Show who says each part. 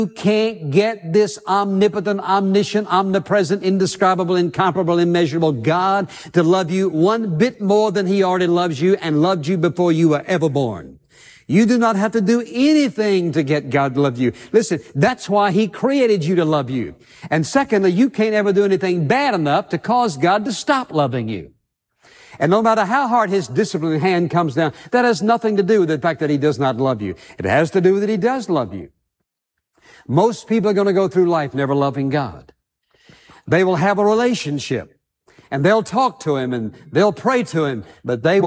Speaker 1: You can't get this omnipotent, omniscient, omnipresent, indescribable, incomparable, immeasurable God to love you one bit more than He already loves you and loved you before you were ever born. You do not have to do anything to get God to love you. Listen, that's why He created you to love you. And secondly, you can't ever do anything bad enough to cause God to stop loving you. And no matter how hard His disciplining hand comes down, that has nothing to do with the fact that He does not love you. It has to do with that He does love you. Most people are going to go through life never loving God. They will have a relationship, and they'll talk to Him, and they'll pray to Him, but they